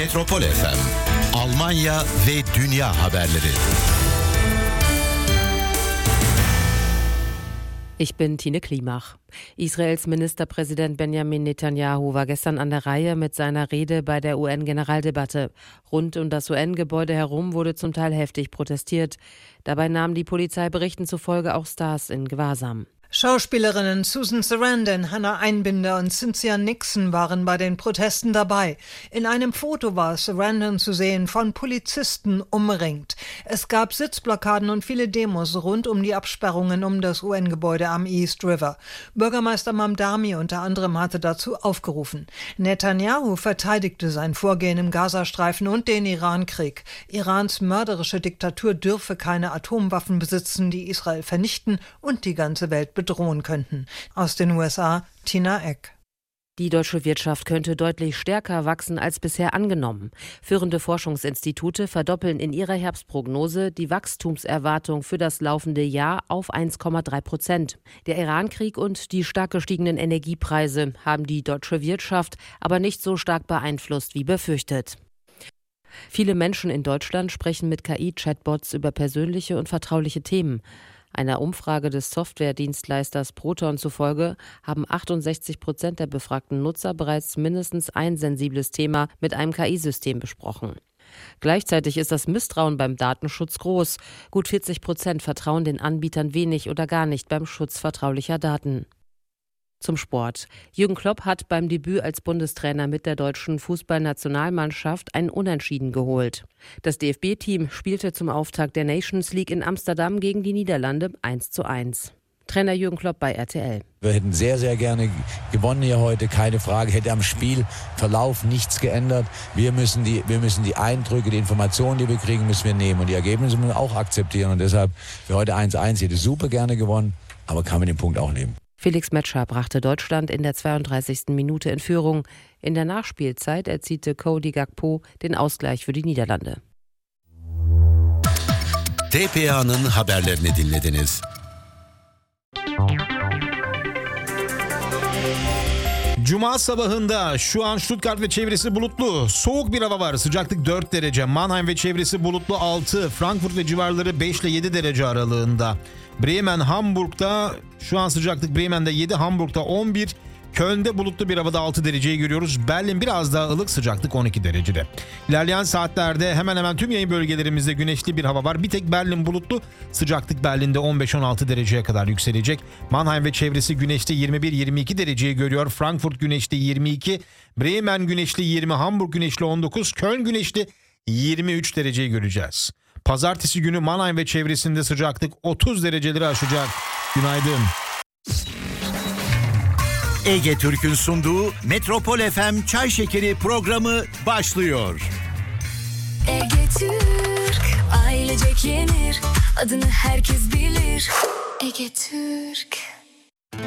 Metropol FM, Almanya ve dünya haberleri. Ich bin Tine Klimach. Israels Ministerpräsident Benjamin Netanyahu war gestern an der Reihe mit seiner Rede bei der UN-Generaldebatte. Rund um das UN-Gebäude herum wurde zum Teil heftig protestiert. Dabei nahmen die Polizeiberichten zufolge auch Stars in Gewahrsam. Schauspielerinnen Susan Sarandon, Hannah Einbinder und Cynthia Nixon waren bei den Protesten dabei. In einem Foto war Sarandon zu sehen, von Polizisten umringt. Es gab Sitzblockaden und viele Demos rund um die Absperrungen um das UN-Gebäude am East River. Bürgermeister Mamdani unter anderem hatte dazu aufgerufen. Netanyahu verteidigte sein Vorgehen im Gazastreifen und den Iran-Krieg. Irans mörderische Diktatur dürfe keine Atomwaffen besitzen, die Israel vernichten und die ganze Welt bedrohen könnten. Aus den USA, Tina Eck. Die deutsche Wirtschaft könnte deutlich stärker wachsen als bisher angenommen. Führende Forschungsinstitute verdoppeln in ihrer Herbstprognose die Wachstumserwartung für das laufende Jahr auf 1,3%. Der Iran-Krieg und die stark gestiegenen Energiepreise haben die deutsche Wirtschaft aber nicht so stark beeinflusst wie befürchtet. Viele Menschen in Deutschland sprechen mit KI-Chatbots über persönliche und vertrauliche Themen. Einer Umfrage des Softwaredienstleisters Proton zufolge haben 68% der befragten Nutzer bereits mindestens ein sensibles Thema mit einem KI-System besprochen. Gleichzeitig ist das Misstrauen beim Datenschutz groß. Gut 40% vertrauen den Anbietern wenig oder gar nicht beim Schutz vertraulicher Daten. Zum Sport. Jürgen Klopp hat beim Debüt als Bundestrainer mit der deutschen Fußballnationalmannschaft ein Unentschieden geholt. Das DFB-Team spielte zum Auftakt der Nations League in Amsterdam gegen die Niederlande 1:1. Trainer Jürgen Klopp bei RTL. Wir hätten sehr, sehr gerne gewonnen hier heute, keine Frage. Hätte am Spielverlauf nichts geändert. Wir müssen die Eindrücke, die Informationen, die wir kriegen, müssen wir nehmen. Und die Ergebnisse müssen wir auch akzeptieren. Und deshalb für heute 1:1. Hätte super gerne gewonnen, aber kann mit dem Punkt auch leben. Felix Metscher brachte Deutschland in der 32. Minute in Führung. In der Nachspielzeit erzielte Cody Gakpo den Ausgleich für die Niederlande. TPA'nın haberlerini dinlediniz. Cuma sabahında şu an Stuttgart ve çevresi bulutlu. Soğuk bir hava var. Sıcaklık 4 derece. Mannheim ve çevresi bulutlu 6. Frankfurt ve civarları 5 ile 7 derece aralığında. Bremen, Hamburg'da şu an sıcaklık Bremen'de 7, Hamburg'da 11. Köln'de bulutlu bir havada 6 dereceyi görüyoruz. Berlin biraz daha ılık, sıcaklık 12 derecede. İlerleyen saatlerde hemen hemen tüm yayın bölgelerimizde güneşli bir hava var. Bir tek Berlin bulutlu. Sıcaklık Berlin'de 15-16 dereceye kadar yükselecek. Mannheim ve çevresi güneşli 21-22 dereceyi görüyor. Frankfurt güneşli 22, Bremen güneşli 20, Hamburg güneşli 19, Köln güneşli 23 dereceyi göreceğiz. Pazartesi günü Mannheim ve çevresinde sıcaklık 30 dereceleri aşacak. Günaydın. Ege Türk'ün sunduğu Metropol FM Çay Şekeri programı başlıyor. Ege Türk, ailecek yenir, adını herkes bilir. Ege Türk.